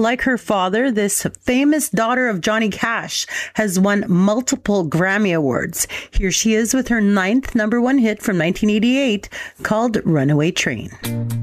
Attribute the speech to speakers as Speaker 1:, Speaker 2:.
Speaker 1: Like her father, this famous daughter of Johnny Cash has won multiple Grammy Awards. Here she is with her ninth number one hit from 1988 called Runaway Train.